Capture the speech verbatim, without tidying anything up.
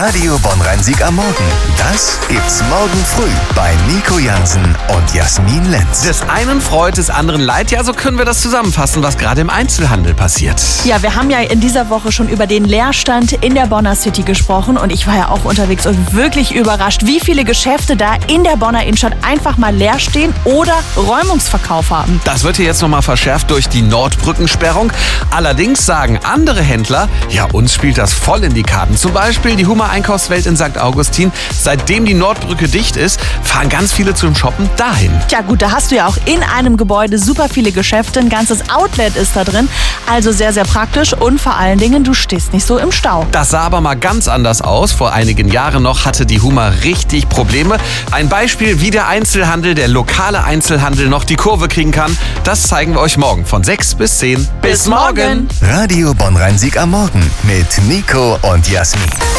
Radio Bonn-Rhein-Sieg am Morgen. Das gibt's morgen früh bei Nico Jansen und Jasmin Lenz. Des einen Freud, des anderen Leid. Ja, so können wir das zusammenfassen, was gerade im Einzelhandel passiert. Ja, wir haben ja in dieser Woche schon über den Leerstand in der Bonner City gesprochen und ich war ja auch unterwegs und wirklich überrascht, wie viele Geschäfte da in der Bonner Innenstadt einfach mal leer stehen oder Räumungsverkauf haben. Das wird hier jetzt nochmal verschärft durch die Nordbrückensperrung. Allerdings sagen andere Händler, ja, uns spielt das voll in die Karten. Zum Beispiel die Hummer Einkaufswelt in Sankt Augustin. Seitdem die Nordbrücke dicht ist, fahren ganz viele zum Shoppen dahin. Tja gut, da hast du ja auch in einem Gebäude super viele Geschäfte. Ein ganzes Outlet ist da drin. Also sehr, sehr praktisch und vor allen Dingen, du stehst nicht so im Stau. Das sah aber mal ganz anders aus. Vor einigen Jahren noch hatte die Hummer richtig Probleme. Ein Beispiel, wie der Einzelhandel, der lokale Einzelhandel noch die Kurve kriegen kann, das zeigen wir euch morgen von sechs bis zehn. Bis morgen! Radio Bonn-Rhein-Sieg am Morgen mit Nico und Jasmin.